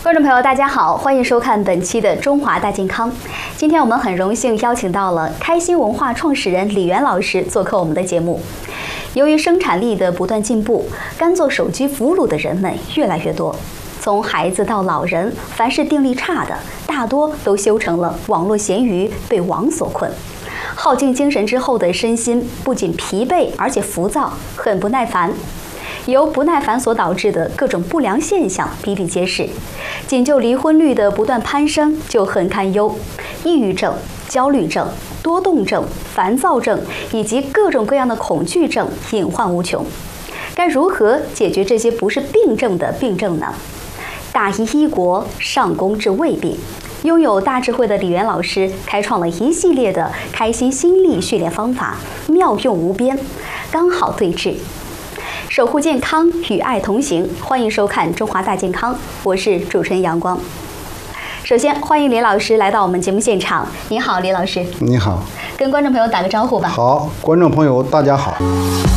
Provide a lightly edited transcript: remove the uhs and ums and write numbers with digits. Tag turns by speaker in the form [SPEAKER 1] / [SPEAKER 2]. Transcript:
[SPEAKER 1] 观众朋友，大家好，欢迎收看本期的《中华大健康》。今天我们很荣幸邀请到了开心文化创始人李源老师做客我们的节目。由于生产力的不断进步，甘做手机俘虏的人们越来越多。从孩子到老人，凡是定力差的，大多都修成了网络咸鱼，被网所困。耗尽精神之后的身心不仅疲惫，而且浮躁，很不耐烦。由不耐烦所导致的各种不良现象比比皆是，仅就离婚率的不断攀升就很堪忧。抑郁症、焦虑症、多动症、烦躁症以及各种各样的恐惧症隐患无穷。该如何解决这些不是病症的病症呢？大医医国，上工治未病。拥有大智慧的李源老师开创了一系列的开心心力训练方法，妙用无边，刚好对治。守护健康，与爱同行。欢迎收看《中华大健康》，我是主持人阳光。首先欢迎李老师来到我们节目现场。你好，李老师。
[SPEAKER 2] 你好。
[SPEAKER 1] 跟观众朋友打个招呼吧。
[SPEAKER 2] 好，观众朋友大家好。